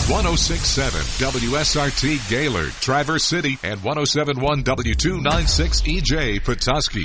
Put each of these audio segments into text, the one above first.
106.7 WSRT Gaylord, Traverse City, and 107.1 W296 EJ Petoskey.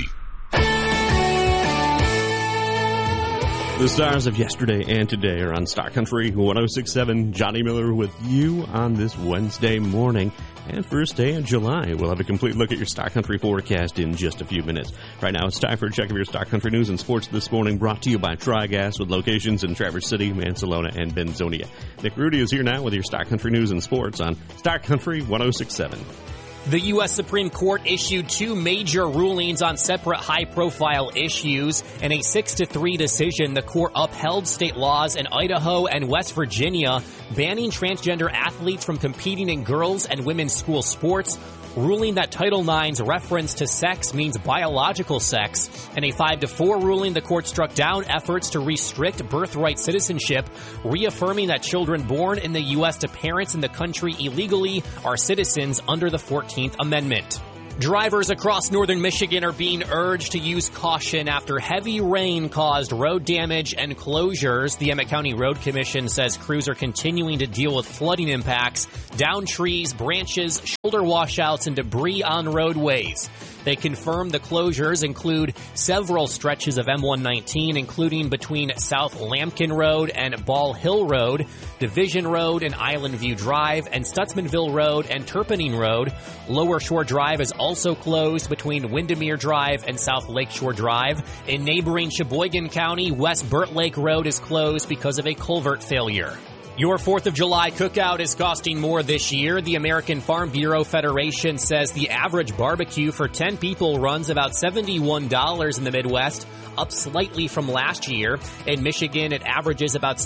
The stars of yesterday and today are on Star Country 106.7. Johnny Miller with you on this Wednesday morning. And first day in July, we'll have a complete look at your Star Country forecast in just a few minutes. Right now, it's time for a check of your Star Country news and sports this morning, brought to you by Tri-Gas, with locations in Traverse City, Mansalona, and Benzonia. Nick Rudy is here now with your Star Country news and sports on Star Country 106.7. The U.S. Supreme Court issued two major rulings on separate high-profile issues. In a 6-3 decision, the court upheld state laws in Idaho and West Virginia banning transgender athletes from competing in girls' and women's school sports, ruling that Title IX's reference to sex means biological sex. In a 5-4 ruling, the court struck down efforts to restrict birthright citizenship, reaffirming that children born in the U.S. to parents in the country illegally are citizens under the 14th Amendment. Drivers across northern Michigan are being urged to use caution after heavy rain caused road damage and closures. The Emmett County Road Commission says crews are continuing to deal with flooding impacts, downed trees, branches, shoulder washouts, and debris on roadways. They confirmed the closures include several stretches of M119, including between South Lambkin Road and Ball Hill Road, Division Road and Island View Drive, and Stutzmanville Road and Turpinning Road. Lower Shore Drive is also closed between Windermere Drive and South Lakeshore Drive. In neighboring Sheboygan County, West Burt Lake Road is closed because of a culvert failure. Your 4th of July cookout is costing more this year. The American Farm Bureau Federation says the average barbecue for 10 people runs about $71 in the Midwest, up slightly from last year. In Michigan, it averages about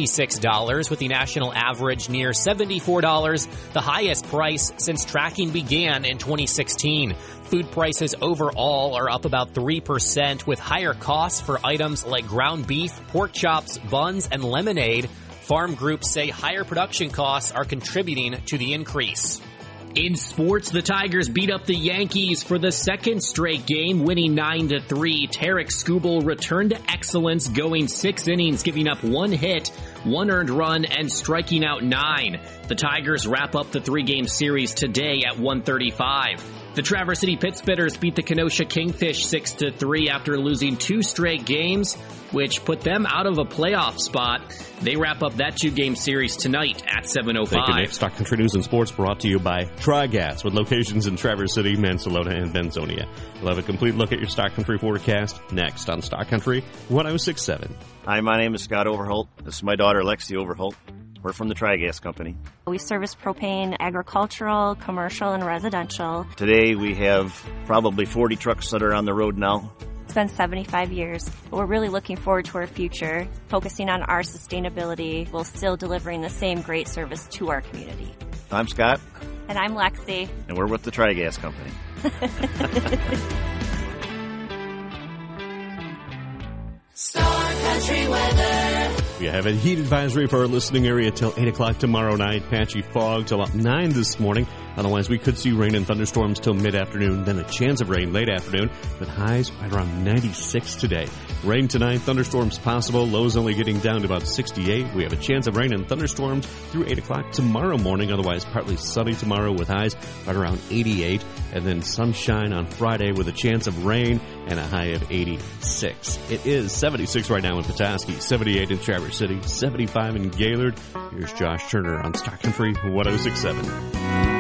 $66, with the national average near $74, the highest price since tracking began in 2016. Food prices overall are up about 3%, with higher costs for items like ground beef, pork chops, buns, and lemonade. Farm groups say higher production costs are contributing to the increase. In sports, the Tigers beat up the Yankees for the second straight game, winning 9-3. Tarek Skubal returned to excellence, going 6 innings, giving up 1 hit, 1 earned run, and striking out 9. The Tigers wrap up the 3-game series today at 1:35. The Traverse City Pittsbitters beat the Kenosha Kingfish 6-3 after losing 2 straight games, which put them out of a playoff spot. They wrap up that 2-game series tonight at 7:05. Thank you, Nick. Star Country News and Sports brought to you by Tri-Gas, with locations in Traverse City, Mansalona, and Benzonia. We'll have a complete look at your Star Country forecast next on Star Country 106.7. Hi, my name is Scott Overholt. This is my daughter, Lexi Overholt. We're from the Tri-Gas Company. We service propane, agricultural, commercial, and residential. Today we have probably 40 trucks that are on the road now. It's been 75 years. We're really looking forward to our future, focusing on our sustainability while still delivering the same great service to our community. I'm Scott. And I'm Lexi. And we're with the Tri-Gas Company. Star Country weather. We have a heat advisory for our listening area till 8 o'clock tomorrow night. Patchy fog till about 9 this morning. Otherwise, we could see rain and thunderstorms till mid-afternoon, then a chance of rain late afternoon, with highs right around 96 today. Rain tonight, thunderstorms possible, lows only getting down to about 68. We have a chance of rain and thunderstorms through 8 o'clock tomorrow morning. Otherwise, partly sunny tomorrow with highs right around 88. And then sunshine on Friday with a chance of rain and a high of 86. It is 76 right now in Petoskey, 78 in Traverse City, 75 in Gaylord. Here's Josh Turner on Star Country 106.7.